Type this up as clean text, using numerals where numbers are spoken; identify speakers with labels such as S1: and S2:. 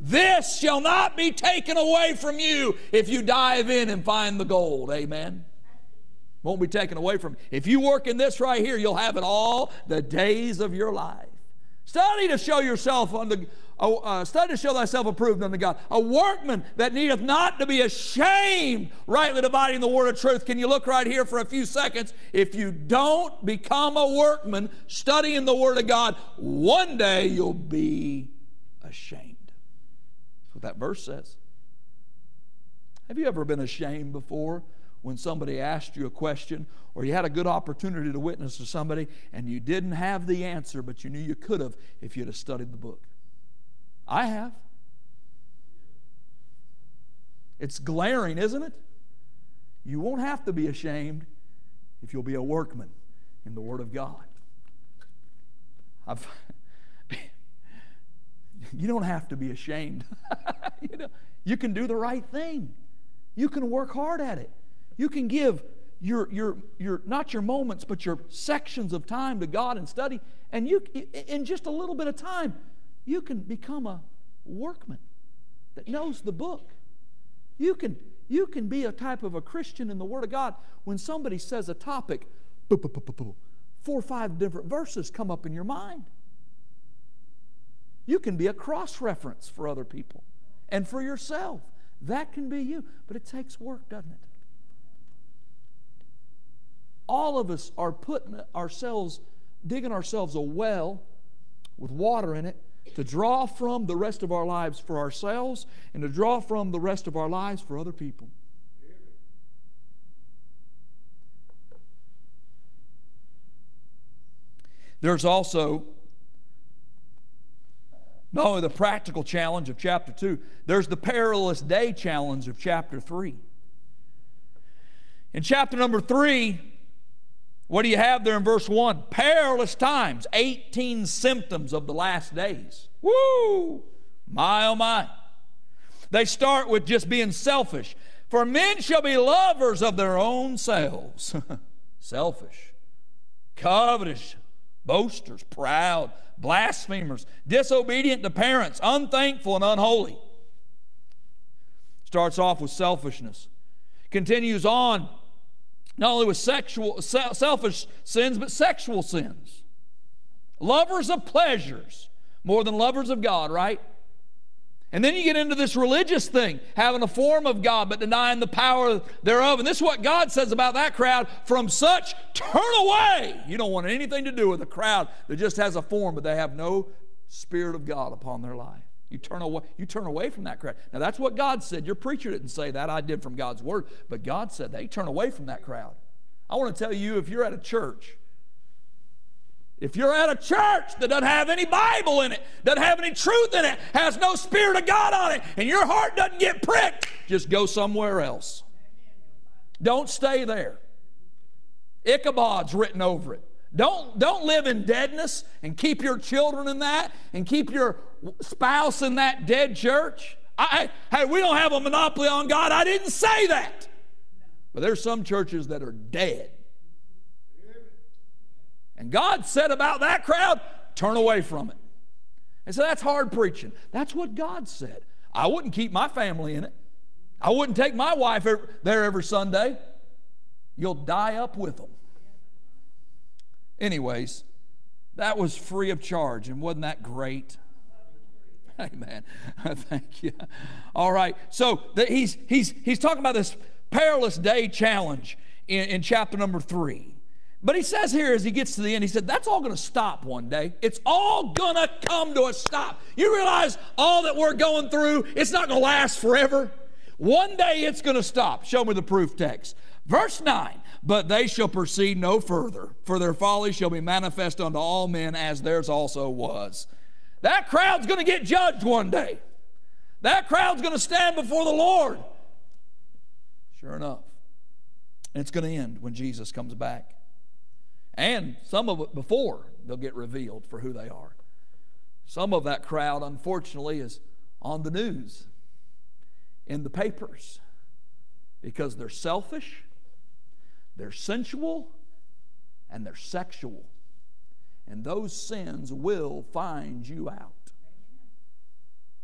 S1: This shall not be taken away from you if you dive in and find the gold. Amen. Won't be taken away from you. If you work in this right here, you'll have it all the days of your life. Study to show yourself study to show thyself approved unto God, a workman that needeth not to be ashamed, rightly dividing the word of truth. Can you look right here for a few seconds? If you don't become a workman studying the word of God, one day you'll be ashamed. That's what that verse says. Have you ever been ashamed before when somebody asked you a question, or you had a good opportunity to witness to somebody and you didn't have the answer, but you knew you could have if you'd have studied the book? I have. It's glaring, isn't it? You won't have to be ashamed if you'll be a workman in the Word of God. You don't have to be ashamed. You can do the right thing. You can work hard at it. You can give your not your moments, but your sections of time to God and study, and you, in just a little bit of time, you can become a workman that knows the book. You can be a type of a Christian in the Word of God. When somebody says a topic, 4 or 5 different verses come up in your mind. You can be a cross-reference for other people and for yourself. That can be you, but it takes work, doesn't it? All of us are digging ourselves a well with water in it to draw from the rest of our lives for ourselves and to draw from the rest of our lives for other people. There's also not only the practical challenge of chapter 2, there's the perilous day challenge of chapter 3. In chapter number 3, what do you have there in verse 1? Perilous times, 18 symptoms of the last days. Woo! My, oh my. They start with just being selfish. For men shall be lovers of their own selves. Selfish. Covetous. Boasters. Proud. Blasphemers. Disobedient to parents. Unthankful and unholy. Starts off with selfishness. Continues on. Not only with selfish sins, but sexual sins. Lovers of pleasures more than lovers of God, right? And then you get into this religious thing, having a form of God but denying the power thereof. And this is what God says about that crowd. From such, turn away. You don't want anything to do with a crowd that just has a form, but they have no Spirit of God upon their life. You turn away from that crowd. Now that's what God said. Your preacher didn't say that. I did from God's Word. But God said that. You turn away from that crowd. I want to tell you, if you're at a church that doesn't have any Bible in it, doesn't have any truth in it, has no Spirit of God on it, and your heart doesn't get pricked, just go somewhere else. Don't stay there. Ichabod's written over it. Don't live in deadness and keep your children in that and keep your spouse in that dead church. Hey, we don't have a monopoly on God. I didn't say that. But there's some churches that are dead. And God said about that crowd, turn away from it. And so that's hard preaching. That's what God said. I wouldn't keep my family in it. I wouldn't take my wife there every Sunday. You'll die up with them. Anyways, that was free of charge, and wasn't that great? Amen. Thank you. All right. So he's talking about this perilous day challenge in chapter number 3. But he says here as he gets to the end, he said, that's all going to stop one day. It's all going to come to a stop. You realize all that we're going through, it's not going to last forever. One day it's going to stop. Show me the proof text. Verse 9, but they shall proceed no further, for their folly shall be manifest unto all men, as theirs also was. That crowd's going to get judged one day. That crowd's going to stand before the Lord. Sure enough. And it's going to end when Jesus comes back. And some of it before they'll get revealed for who they are. Some of that crowd, unfortunately, is on the news, in the papers, because they're selfish, they're sensual, and they're sexual. And those sins will find you out.